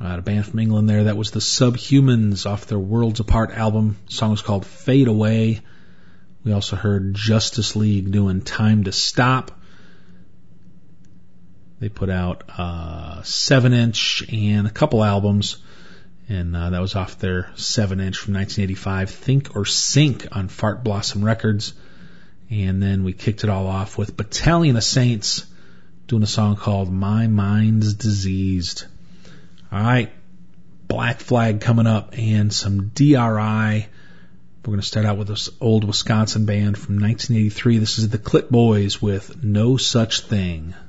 A band from England there. That was the Subhumans off their Worlds Apart album. The song was called Fade Away. We also heard Justice League doing Time to Stop. They put out a 7-inch and a couple albums, and that was off their 7-inch from 1985, Think or Sink on Fart Blossom Records. And then we kicked it all off with Battalion of Saints doing a song called My Mind's Diseased. All right, Black Flag coming up and some DRI. We're going to start out with this old Wisconsin band from 1983. This is the Clit Boys with No Such Thing.